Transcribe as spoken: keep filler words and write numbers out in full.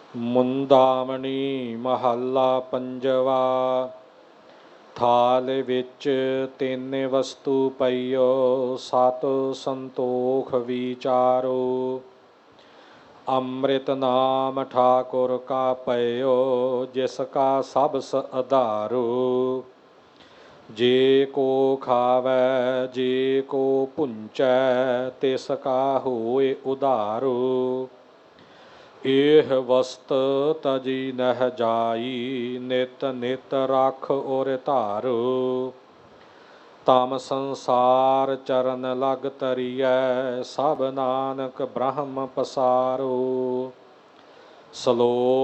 ਮੁੰਦਾਮਣੀ ਮਹੱਲਾ ਪੰਜਵਾ। ਥਾਲ ਵਿੱਚ ਤਿੰਨ ਵਸਤੂ ਪਈਓ, ਸਤ ਸੰਤੋਖ ਵਿਚਾਰੋ। ਅੰਮ੍ਰਿਤ ਨਾਮ ਠਾਕੁਰ ਕਾ ਪਇਓ, ਜਿਸ ਕਾ ਸਬਸ ਆਧਾਰੋ। ਜੇ ਕੋ ਖਾਵੈ ਜੇ ਕੋ ਭੁੰਚੈ, ਤਿਸ ਕਾ ਹੋਇ ਉਧਾਰੋ। ਇਹ ਵਸਤ ਤਜੀ ਨਹਿ ਜਾਈ, ਨਿਤ ਨਿਤ ਰਖ ਔਰ ਧਾਰੋ। ਤਮ ਸੰਸਾਰ ਚਰਨ ਲਗ ਤਰੀਐ, ਸਭ ਨਾਨਕ ਬ੍ਰਹਮ ਪਸਾਰੋ। ਸਲੋਕ